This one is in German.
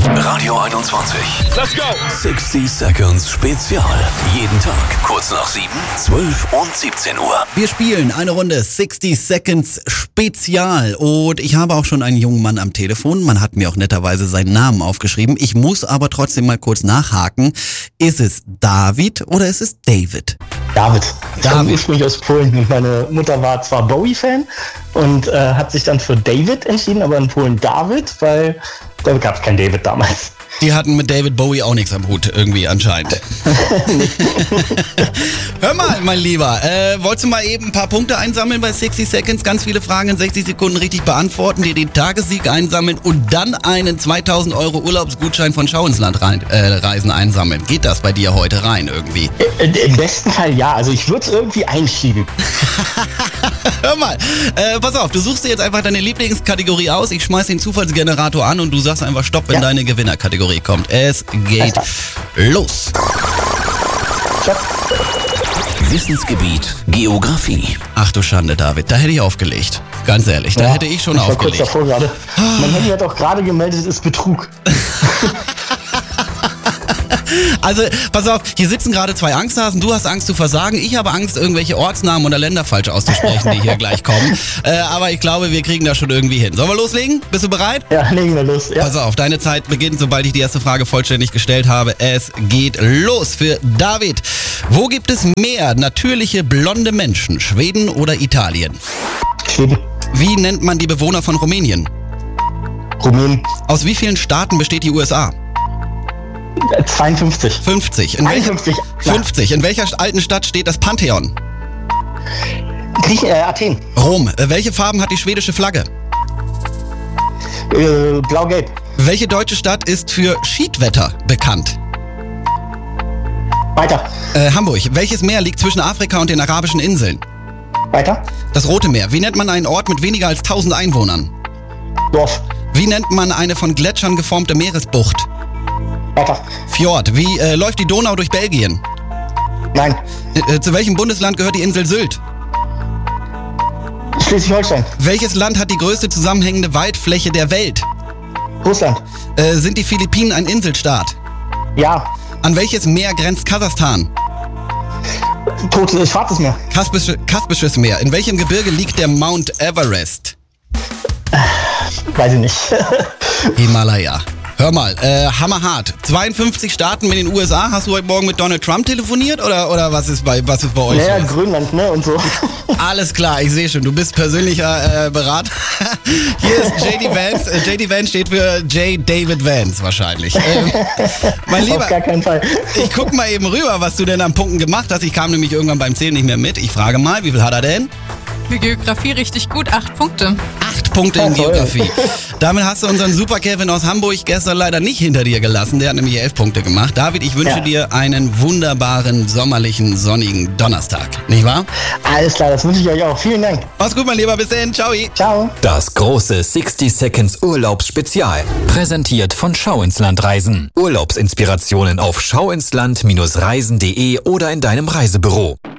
Radio 21. Let's go! 60 Seconds Spezial. Jeden Tag kurz nach 7, 12 und 17 Uhr. Wir spielen eine Runde 60 Seconds Spezial und ich habe auch schon einen jungen Mann am Telefon. Man hat mir auch netterweise seinen Namen aufgeschrieben. Ich muss aber trotzdem mal kurz nachhaken. Ist es David oder ist es David? David. Ich komme ursprünglich aus Polen und meine Mutter war zwar Bowie-Fan und hat sich dann für David entschieden, aber in Polen David, weil da gab es kein David damals. Die hatten mit David Bowie auch nichts am Hut, irgendwie anscheinend. Hör mal, mein Lieber, wolltest du mal eben ein paar Punkte einsammeln bei 60 Seconds? Ganz viele Fragen in 60 Sekunden richtig beantworten, dir den Tagessieg einsammeln und dann einen 2000 € Urlaubsgutschein von Schau ins Land Reisen einsammeln. Geht das bei dir heute rein irgendwie? Im besten Fall ja, also ich würde es irgendwie einschieben. Hör mal, pass auf, du suchst dir jetzt einfach deine Lieblingskategorie aus, ich schmeiß den Zufallsgenerator an und du sagst einfach Stopp, wenn deine Gewinnerkategorie kommt. Es geht los. Stopp. Wissensgebiet Geografie. Ach du Schande, David, da hätte ich aufgelegt. Ganz ehrlich, da hätte ich schon aufgelegt. Ich war kurz davor gerade. Mein Handy hat auch gerade gemeldet, es ist Betrug. Also, pass auf, hier sitzen gerade zwei Angsthasen, du hast Angst zu versagen, ich habe Angst, irgendwelche Ortsnamen oder Länder falsch auszusprechen, die hier gleich kommen. Aber ich glaube, wir kriegen das schon irgendwie hin. Sollen wir loslegen? Bist du bereit? Ja, legen wir los. Ja. Pass auf, deine Zeit beginnt, sobald ich die erste Frage vollständig gestellt habe. Es geht los für David. Wo gibt es mehr natürliche blonde Menschen, Schweden oder Italien? Schweden. Wie nennt man die Bewohner von Rumänien? Rumänien. Aus wie vielen Staaten besteht die USA? 52. 50. 51. 50. In welcher alten Stadt steht das Pantheon? Athen. Rom. Welche Farben hat die schwedische Flagge? Blau-Gelb. Welche deutsche Stadt ist für Schiedwetter bekannt? Weiter. Hamburg. Welches Meer liegt zwischen Afrika und den arabischen Inseln? Weiter. Das Rote Meer. Wie nennt man einen Ort mit weniger als 1000 Einwohnern? Dorf. Wie nennt man eine von Gletschern geformte Meeresbucht? Weiter. Fjord. Wie läuft die Donau durch Belgien? Nein. Zu welchem Bundesland gehört die Insel Sylt? Schleswig-Holstein. Welches Land hat die größte zusammenhängende Waldfläche der Welt? Russland. Sind die Philippinen ein Inselstaat? Ja. An welches Meer grenzt Kasachstan? Schwarzes Meer. Kaspisches Meer. In welchem Gebirge liegt der Mount Everest? Weiß ich nicht. Himalaya. Hör mal, hammerhart. 52 Staaten mit den USA. Hast du heute Morgen mit Donald Trump telefoniert oder was ist bei euch? Naja, los? Grönland, ne, und so. Alles klar, ich sehe schon, du bist persönlicher Berater. Hier ist JD Vance. JD Vance steht für J. David Vance wahrscheinlich. Mein Lieber, auf gar keinen Fall. ich guck mal eben rüber, was du denn an Punkten gemacht hast. Ich kam nämlich irgendwann beim Zählen nicht mehr mit. Ich frage mal, wie viel hat er denn? Für Geografie richtig gut, 8 Punkte. 8 Punkte in Geografie. Damit hast du unseren Super Kevin aus Hamburg gestern leider nicht hinter dir gelassen. Der hat nämlich 11 Punkte gemacht. David, ich wünsche dir einen wunderbaren, sommerlichen, sonnigen Donnerstag. Nicht wahr? Alles klar, das wünsche ich euch auch. Vielen Dank. Mach's gut, mein Lieber. Bis dahin. Ciao. Ciao. Das große 60 Seconds Urlaubsspezial. Präsentiert von Schau ins Land Reisen. Urlaubsinspirationen auf schauinsland-reisen.de oder in deinem Reisebüro.